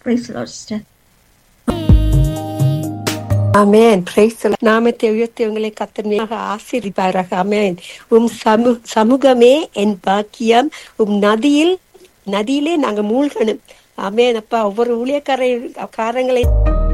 Praise the Lord, sister. Amen. Praise the Lord. நாமத்தை உயர்த்தி உங்களை கர்த்தர் ஆசீர்வதிப்பாராக. ஆமென். சமூகமே என் பாக்கியம். நதியிலே நாங்க மூழ்கணும். ஆமென். அப்பா, ஒவ்வொரு காரங்களை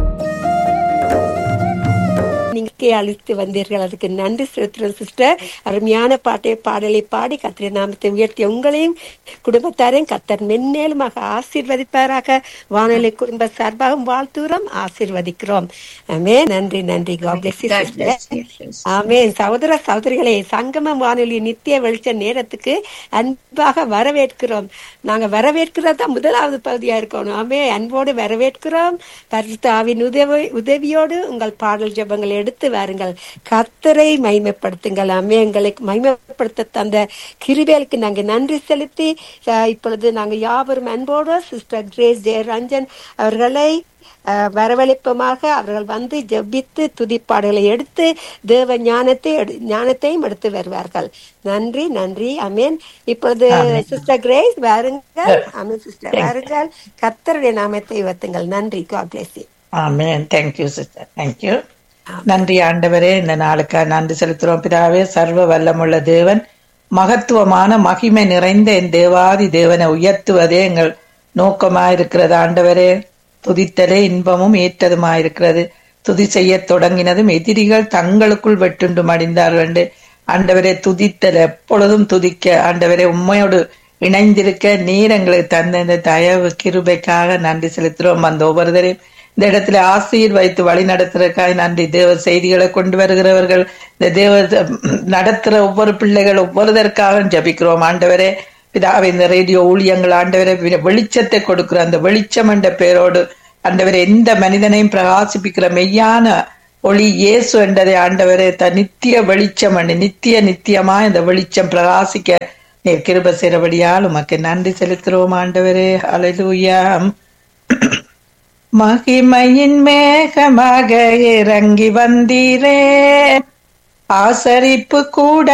நீங்க அழைத்து வந்தீர்கள், அதுக்கு நன்றி செலுத்துறோம் சிஸ்டர். அருமையான பாடலை பாடி கர்த்தருடைய நாமத்தை உயர்த்தி உங்களையும் குடும்பத்தாரையும் கர்த்தர் மென்மேலுமாக ஆசீர்வதிப்பாராக. வானொலி குடும்ப சார்பாகவும் வாழ்த்துகிறோம், ஆசீர்வதிக்கிறோம். ஆமென். நன்றி நன்றி. God bless you, God sister. bless you. Yes. ஆமென். சகோதர சகோதரிகளே, சங்கமம் வானொலி நித்திய வெளிச்ச நேரத்துக்கு அன்பாக வரவேற்கிறோம். நாங்க வரவேற்கிறதா முதலாவது பகுதியா இருக்கணும். ஆமென். அன்போடு வரவேற்கிறோம். பரிசுத்த ஆவியின் உதவியோடு உங்கள் பாடல் ஜெபங்களை எடுத்து வாருங்கள். கர்த்தரை மகிமைப்படுத்துங்கள். ஆமென். எங்களை மகிமைப்படுத்த தந்த கிருபைகளுக்கு நாங்க நன்றி செலுத்தி இப்பொழுது நாங்க யாவரும் அன்போடு சிஸ்டர் கிரேஸ் ஜெயரஞ்சன் அவர்களை வரவழைப்பமாக அவர்கள் வந்து ஜெபித்து துதிப்பாடுகளை எடுத்து தேவ ஞானத்தையும் எடுத்து வருவார்கள். நன்றி நன்றி. ஆமென். இப்பொழுது சிஸ்டர் கிரேஸ் வாருங்கள். ஆமென் சிஸ்டர், வாருங்கள். கர்த்தருடைய நாமத்தை உயர்த்துங்கள். நன்றி. God bless you. Amen. Thank you sister, thank you. நன்றி ஆண்டவரே, இந்த நாளுக்காக நன்றி செலுத்துறோம். பிதாவே, சர்வ வல்லமுள்ள தேவன், மகத்துவமான மகிமை நிறைந்த என் தேவாதி தேவனை உயர்த்துவதே எங்கள் நோக்கமாயிருக்கிறது. ஆண்டவரே, துதித்தலே இன்பமும் ஏற்றதுமாயிருக்கிறது. துதி செய்ய தொடங்கினதும் எதிரிகள் தங்களுக்குள் வெட்டுண்டு மடிந்தார்கள். ஆண்டவரே, துதித்தல் எப்பொழுதும் துதிக்க ஆண்டவரே உண்மையோடு இணைந்திருக்க நீர் எங்களுக்கு தந்த இந்த தயவு கிருபைக்காக நன்றி செலுத்துறோம். அந்த ஒவ்வொருவரையும் இந்த இடத்துல ஆசீர்வதித்து வழி நடத்துறதுக்காக நன்றி. தேவ செய்திகளை கொண்டு வருகிறவர்கள், இந்த தேவ நடத்துற ஒவ்வொரு பிள்ளைகள் ஒவ்வொருதற்காக ஜபிக்கிறோம். ஆண்டவரே பிதாவை, இந்த ரேடியோ ஊழியங்கள் ஆண்டவரே வெளிச்சத்தை கொடுக்கிற அந்த வெளிச்சம் என்ற பேரோடு ஆண்டவரே எந்த மனிதனையும் பிரகாசிப்பிக்கிற மெய்யான ஒளி இயேசு என்றதை ஆண்டவரே நித்திய வெளிச்சம் நித்தியமா இந்த வெளிச்சம் பிரகாசிக்க நீர் கிருபை செய்றபடியால் உமக்கு நன்றி செலுத்துறோம். ஆண்டவரே, ஹல்லேலூயா. மகிமையின் மேகமாக இறங்கி வந்தீரே, ஆசரிப்பு கூட